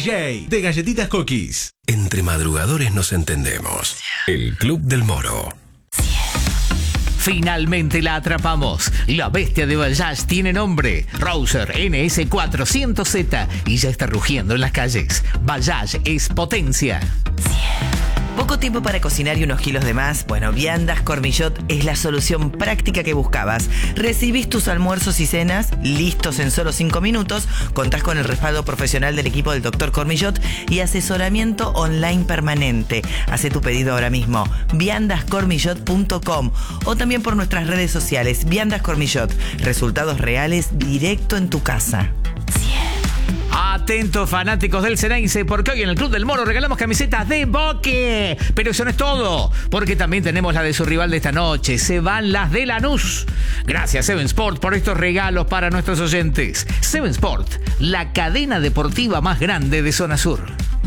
DJ de Galletitas Cookies. Entre madrugadores nos entendemos. El Club del Moro. Finalmente la atrapamos. La bestia de Bajaj tiene nombre. Rouser NS400Z y ya está rugiendo en las calles. Bajaj es potencia. ¿Poco tiempo para cocinar y unos kilos de más? Bueno, Viandas Cormillot es la solución práctica que buscabas. Recibís tus almuerzos y cenas listos en solo 5 minutos, contás con el respaldo profesional del equipo del Dr. Cormillot y asesoramiento online permanente. Hacé tu pedido ahora mismo, viandascormillot.com, o también por nuestras redes sociales. Viandas Cormillot, resultados reales directo en tu casa. Atentos fanáticos del Ceneice, porque hoy en el Club del Moro regalamos camisetas de Boque. Pero eso no es todo, porque también tenemos la de su rival de esta noche. Se van las de Lanús. Gracias Seven Sport por estos regalos para nuestros oyentes. Seven Sport, la cadena deportiva más grande de Zona Sur.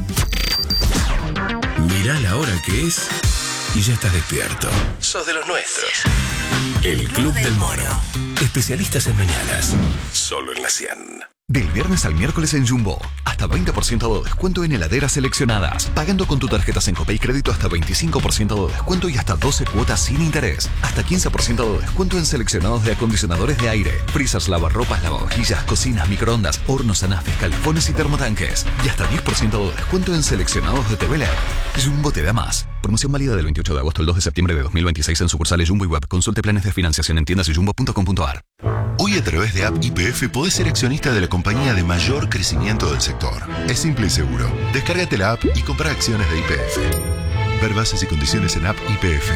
Mirá la hora que es y ya estás despierto. Sos de los nuestros. El Club del Moro. Especialistas en mañanas. Solo en la 100. Del viernes al miércoles en Jumbo, hasta 20% de descuento en heladeras seleccionadas. Pagando con tu tarjeta Sencopay Crédito hasta 25% de descuento y hasta 12 cuotas sin interés. Hasta 15% de descuento en seleccionados de acondicionadores de aire, frisas, lavarropas, lavavajillas, cocinas, microondas, hornos, anafes, calefones y termotanques. Y hasta 10% de descuento en seleccionados de TV LED. Jumbo te da más. Promoción válida del 28 de agosto al 2 de septiembre de 2026 en sucursales Jumbo y Web. Consulte planes de financiación en tiendas y jumbo.com.ar. Hoy a través de App YPF podés ser accionista de la compañía de mayor crecimiento del sector. Es simple y seguro. Descárgate la app y compra acciones de YPF. Ver bases y condiciones en App YPF.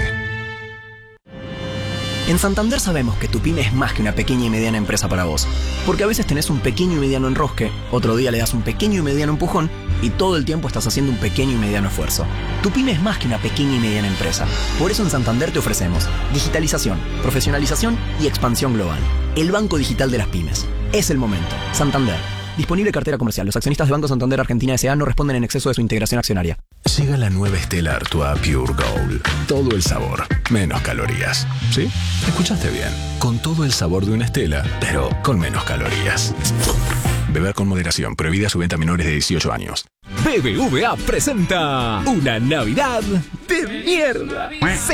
En Santander sabemos que tu pyme es más que una pequeña y mediana empresa para vos. Porque a veces tenés un pequeño y mediano enrosque, otro día le das un pequeño y mediano empujón y todo el tiempo estás haciendo un pequeño y mediano esfuerzo. Tu pyme es más que una pequeña y mediana empresa. Por eso en Santander te ofrecemos digitalización, profesionalización y expansión global. El banco digital de las pymes. Es el momento. Santander. Disponible cartera comercial. Los accionistas de Banco Santander Argentina S.A. no responden en exceso de su integración accionaria. Llega la nueva Stella Artois Pure Gold. Todo el sabor, menos calorías. ¿Sí? Escuchaste bien. Con todo el sabor de una Stella, pero con menos calorías. Beber con moderación. Prohibida su venta a menores de 18 años. BBVA presenta una Navidad de mierda.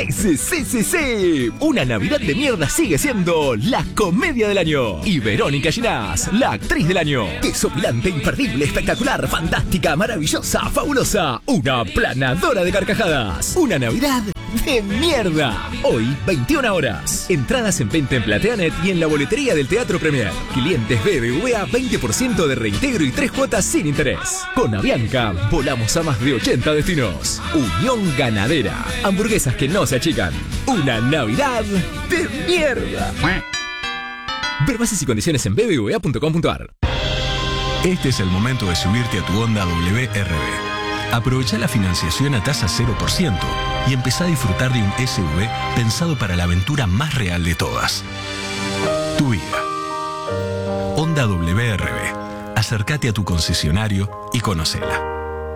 Sí. Una Navidad de mierda sigue siendo la comedia del año. Y Verónica Ginás, la actriz del año. Desopilante, imperdible, espectacular, fantástica, maravillosa, fabulosa. Una planadora de carcajadas. Una Navidad de mierda. Hoy, 21 horas. Entradas en venta en Plateanet y en la boletería del Teatro Premier. Clientes BBVA, 20% de reintegro y 3 cuotas sin interés. Con Avianca, volamos a más de 80 destinos. Unión Ganadera. Hamburguesas que no se achican. Una Navidad de mierda. Ver bases y condiciones en bbva.com.ar. Este es el momento de subirte a tu Honda WRB. Aprovecha la financiación a tasa 0% y empezá a disfrutar de un SUV pensado para la aventura más real de todas. Tu vida. Honda WRB. Acércate a tu concesionario y conócela.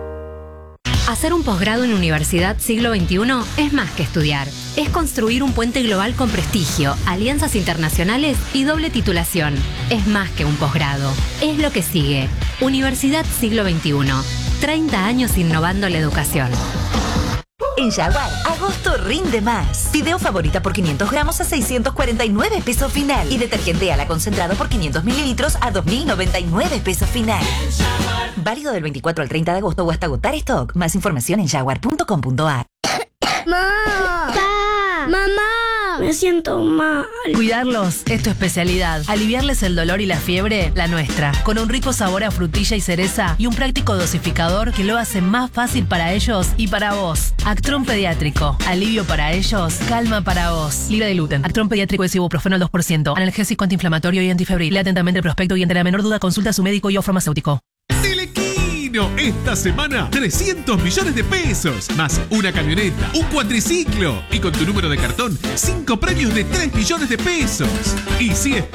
Hacer un posgrado en Universidad Siglo XXI es más que estudiar. Es construir un puente global con prestigio, alianzas internacionales y doble titulación. Es más que un posgrado. Es lo que sigue. Universidad Siglo XXI. 30 años innovando la educación. En Jaguar, agosto rinde más. Fideo favorita por 500 gramos a 649 pesos final. Y detergente ala concentrado por 500 mililitros a 2.099 pesos final. Válido del 24 al 30 de agosto o hasta agotar stock. Más información en jaguar.com.ar. ¡Mamá! ¡Mamá! Me siento mal. Cuidarlos es tu especialidad. Aliviarles el dolor y la fiebre, la nuestra. Con un rico sabor a frutilla y cereza y un práctico dosificador que lo hace más fácil para ellos y para vos. Actron Pediátrico. Alivio para ellos, calma para vos. Libre de gluten. Actron Pediátrico es ibuprofeno al 2%. Analgésico, antiinflamatorio y antifebril. Lea atentamente el prospecto y ante la menor duda consulta a su médico y o farmacéutico. Esta semana 300 millones de pesos, más una camioneta, un cuatriciclo y con tu número de cartón 5 premios de 3 millones de pesos. Y si es